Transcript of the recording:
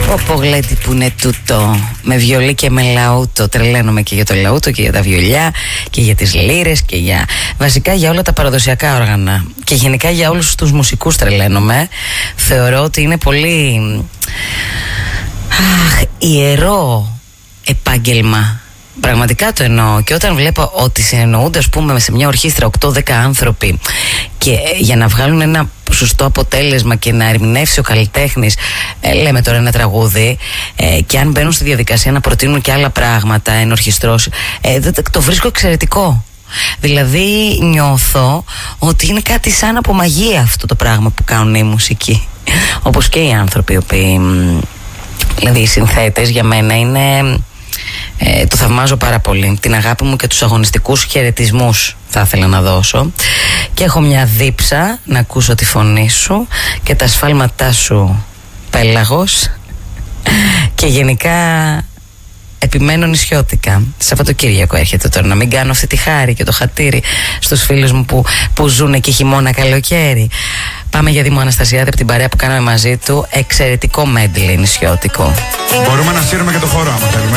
Πω γλέτη που είναι τούτο. Με βιολί και με λαούτο. Τρελαίνομαι και για το λαούτο και για τα βιολιά και για τις λύρες και για βασικά για όλα τα παραδοσιακά όργανα. Και γενικά για όλους τους μουσικούς τρελαίνομαι. Θεωρώ ότι είναι πολύ ιερό επάγγελμα. Πραγματικά το εννοώ. Και όταν βλέπω ότι συνεννοούνται, ας πούμε, σε μια ορχήστρα 8-10 άνθρωποι και για να βγάλουν ένα σωστό αποτέλεσμα και να ερμηνεύσει ο καλλιτέχνης, λέμε τώρα ένα τραγούδι, και αν μπαίνουν στη διαδικασία να προτείνουν και άλλα πράγματα, ενορχιστρώσει, το βρίσκω εξαιρετικό. Δηλαδή νιώθω ότι είναι κάτι σαν από μαγεία αυτό το πράγμα που κάνουν οι μουσικοί. Όπως και οι άνθρωποι οι οποίοι, δηλαδή οι συνθέτες, για μένα είναι... το θαυμάζω πάρα πολύ. Την αγάπη μου και τους αγωνιστικούς χαιρετισμούς θα ήθελα να δώσω. Και έχω μια δίψα να ακούσω τη φωνή σου και τα σφάλματά σου, πέλαγος. Και γενικά επιμένω νησιώτικα. Σαββατοκύριακο έρχεται τώρα, να μην κάνω αυτή τη χάρη και το χατήρι στους φίλους μου που ζουν και χειμώνα καλοκαίρι. Πάμε για Δήμο Αναστασιάδη από την παρέα που κάναμε μαζί του. Εξαιρετικό μέντλι νησιώτικο. Μπορούμε να σύρουμε και το χώρο άμα θέλουμε.